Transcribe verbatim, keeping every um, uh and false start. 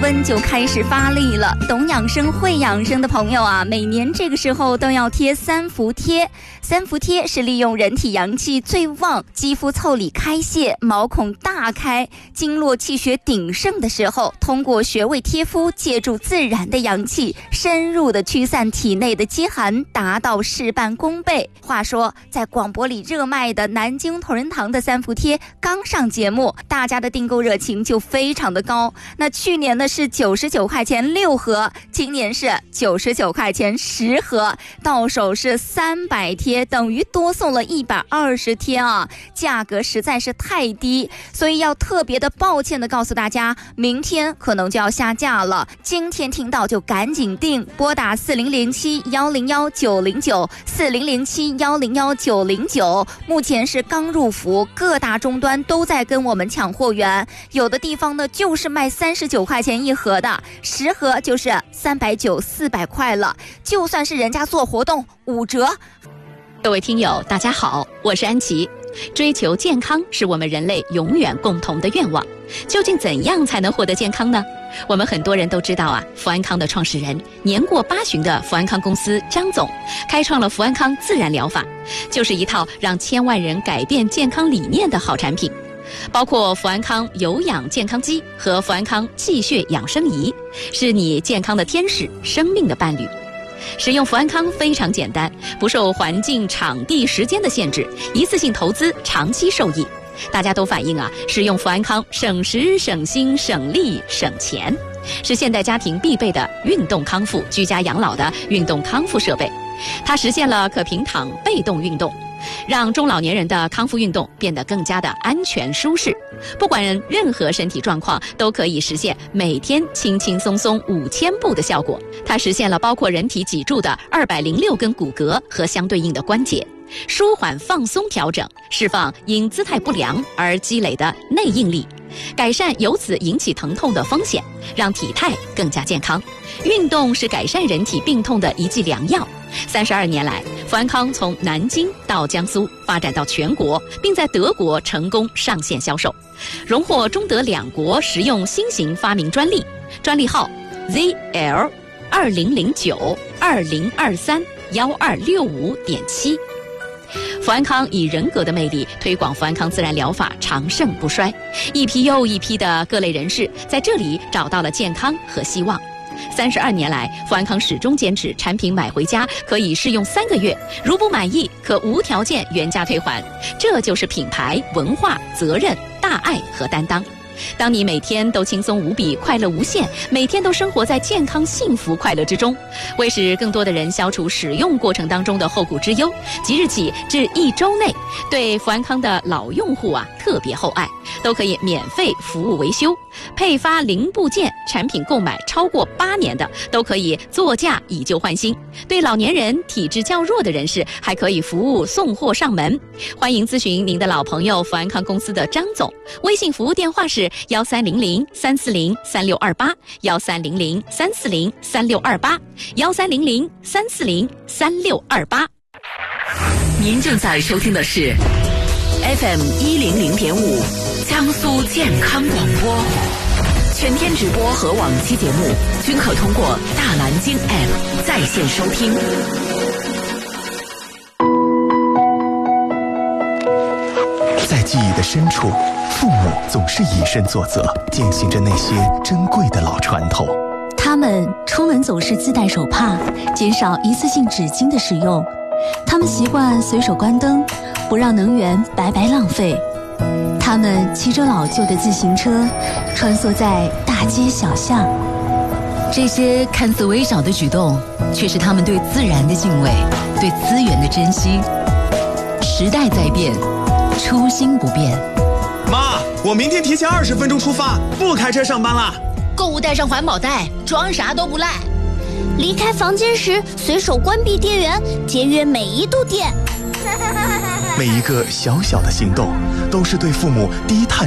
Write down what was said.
温就开始发力了。懂养生会养生的朋友啊，每年这个时候都要贴三伏贴。三伏贴是利用人体阳气最旺，肌肤腠理开泄，毛孔大开，经络气血鼎盛的时候，通过穴位贴敷，借助自然的阳气，深入的驱散体内的积寒，达到事半功倍。话说，在广播里热卖的南京同仁堂的三伏贴刚上节目，大家的订购热情就非常的高。那去年呢是九十九块钱六盒，今年是九十九块钱十盒，到手是三百贴，等于多送了一百二十贴啊！价格实在是太低，所以要特别的抱歉的告诉大家，明天可能就要下架了。今天听到就赶紧订，拨打四零零七幺零幺九零九四零零七幺零幺九零九。目前是刚入伏，各大终端都在跟我们抢货源，有的地方呢就是卖三十九块钱一盒的，十盒就是三百九四百块了。就算是人家做活动五折。 各位听友大家好，我是安琪。追求健康是我们人类永远共同的愿望，究竟怎样才能获得健康呢？我们很多人都知道啊，福安康的创始人年过八旬的福安康公司张总开创了福安康自然疗法，就是一套让千万人改变健康理念的好产品，包括福安康有氧健康机和福安康气血养生仪，是你健康的天使，生命的伴侣。使用福安康非常简单，不受环境、场地、时间的限制，一次性投资，长期受益。大家都反映啊，使用福安康省时、省心、省力、省钱，是现代家庭必备的运动康复、居家养老的运动康复设备。它实现了可平躺被动运动，让中老年人的康复运动变得更加的安全舒适。不管任何身体状况，都可以实现每天轻轻松松五千步的效果。它实现了包括人体脊柱的二百零六根骨骼和相对应的关节，舒缓放松调整，释放因姿态不良而积累的内应力，改善由此引起疼痛的风险，让体态更加健康。运动是改善人体病痛的一剂良药。三十二年来，福安康从南京到江苏，发展到全国，并在德国成功上线销售，荣获中德两国实用新型发明专利，专利号 Z L 二零零九二零二三幺二六五点七。福安康以人格的魅力推广福安康自然疗法，长盛不衰，一批又一批的各类人士在这里找到了健康和希望。三十二年来，福安康始终坚持产品买回家可以试用三个月，如不满意可无条件原价退还，这就是品牌文化、责任、大爱和担当。当你每天都轻松无比，快乐无限，每天都生活在健康幸福快乐之中，为使更多的人消除使用过程当中的后顾之忧，即日起至一周内，对福安康的老用户啊特别厚爱，都可以免费服务维修，配发零部件，产品购买超过八年的都可以作价以旧换新。对老年人、体质较弱的人士还可以服务送货上门。欢迎咨询您的老朋友福安康公司的张总，微信服务电话是幺三零零三四零三六二八幺三零零三四零三六二八幺三零零三四零三六二八。 您正在收听的是 F M 一零零点五江苏健康广播，全天直播和往期节目均可通过大蓝鲸 App 在线收听。 在记忆的深处，父母总是以身作则，践行着那些珍贵的老传统。 他们出门总是自带手帕，减少一次性纸巾的使用。他们习惯随手关灯，不让能源白白浪费。他们骑着老旧的自行车，穿梭在大街小巷。 这些看似微小的举动，却是他们对自然的敬畏，对资源的珍惜。时代在变，初心不变。 妈，我明天提前二十分钟出发，不开车上班啦。 购物带上环保袋，装啥都不赖。 离开房间时随手关闭电源，节约每一度电。 每一个小小的行动，都是对父母低碳